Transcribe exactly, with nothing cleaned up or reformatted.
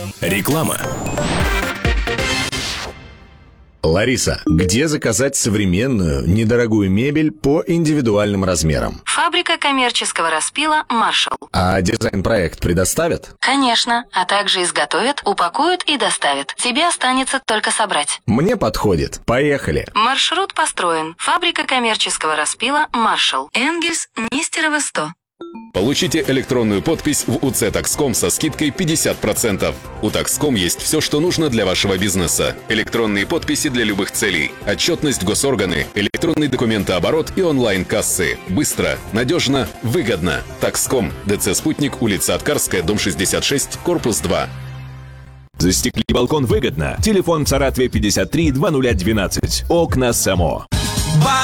Реклама. Лариса, где заказать современную, недорогую мебель по индивидуальным размерам? Фабрика коммерческого распила «Маршалл». А дизайн-проект предоставят? Конечно, а также изготовят, упакуют и доставят. Тебе останется только собрать. Мне подходит. Поехали. Маршрут построен. Фабрика коммерческого распила «Маршалл». Энгельс, Нестерова, сто. Получите электронную подпись в УЦ Такском со скидкой пятьдесят процентов. У Такском есть все, что нужно для вашего бизнеса. Электронные подписи для любых целей, отчетность госорганы, электронный документооборот и онлайн-кассы. Быстро, надежно, выгодно. Такском. ДЦ «Спутник», улица Аткарская, дом шестьдесят шесть, корпус два. Застекли балкон выгодно. Телефон в Саратове пятьдесят три двадцать нуль двенадцать. Окна Само.